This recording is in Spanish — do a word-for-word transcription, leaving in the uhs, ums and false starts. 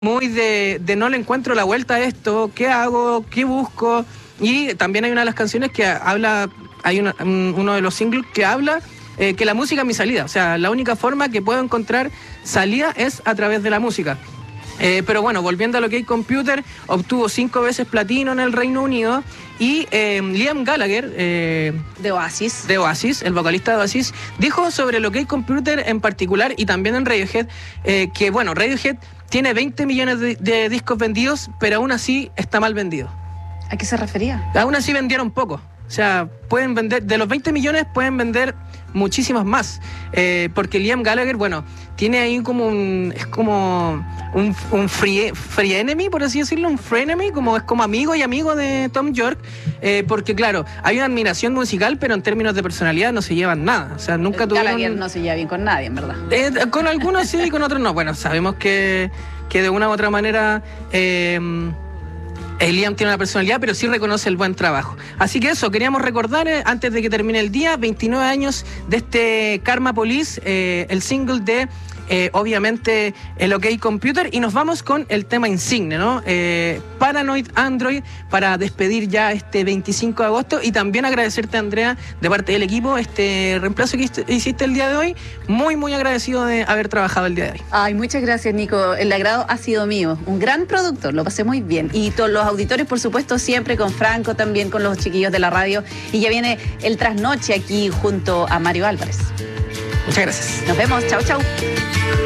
muy de, de no le encuentro la vuelta a esto, ¿qué hago? ¿Qué busco? Y también hay una de las canciones que habla, hay una, un, uno de los singles que habla eh, que la música es mi salida, o sea, la única forma que puedo encontrar salida es a través de la música. Eh, pero bueno, volviendo a lo que hay Computer, obtuvo cinco veces platino en el Reino Unido y eh, Liam Gallagher, eh, de Oasis. de Oasis, el vocalista de Oasis, dijo sobre lo que hay Computer en particular y también en Radiohead, eh, que bueno, Radiohead tiene veinte millones de, de discos vendidos, pero aún así está mal vendido. ¿A qué se refería? Aún así vendieron poco. O sea, pueden vender, de los veinte millones pueden vender muchísimas más. Eh, porque Liam Gallagher, bueno, tiene ahí como un, es como un, un free, free enemy, por así decirlo, un frenemy, como es como amigo y amigo de Tom York, eh, porque claro, hay una admiración musical, pero en términos de personalidad no se llevan nada. O sea, nunca tuvieron... Gallagher no se lleva bien con nadie, en verdad. Eh, con algunos sí y con otros no. Bueno, sabemos que, que de una u otra manera... Eh, Liam tiene una personalidad, pero sí reconoce el buen trabajo. Así que eso, queríamos recordar, eh, antes de que termine el día, veintinueve años de este Karma Police, eh, el single de, eh, obviamente, el OK Computer, y nos vamos con el tema insigne, ¿no? Eh, Paranoid Android, para despedir ya este veinticinco de agosto, y también agradecerte, Andrea, de parte del equipo, este reemplazo que hiciste el día de hoy. Muy, muy agradecido de haber trabajado el día de hoy. Ay, muchas gracias, Nico. El agrado ha sido mío. Un gran productor, lo pasé muy bien. Y todos los auditores, por supuesto, siempre con Franco, también con los chiquillos de la radio. Y ya viene el trasnoche aquí junto a Mario Álvarez. Muchas gracias. Nos vemos. Chau, chau.